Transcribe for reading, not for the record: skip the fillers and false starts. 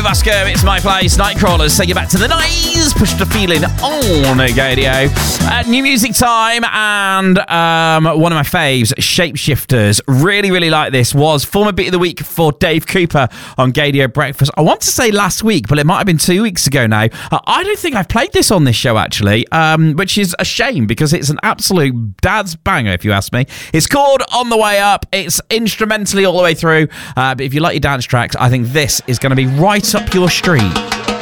David Vasco, it's my place. Nightcrawlers, take you back to the 90s. Push the feeling on Gadio. New music time, and one of my faves, Shapeshifters. Really, really like this. Was former beat of the week for Dave Cooper on Gadio Breakfast. I want to say last week, but it might have been 2 weeks ago now. I don't think I've played this on this show, actually, which is a shame because it's an absolute dad's banger, if you ask me. It's called On the Way Up. It's instrumentally all the way through. But if you like your dance tracks, I think this is going to be right up your street.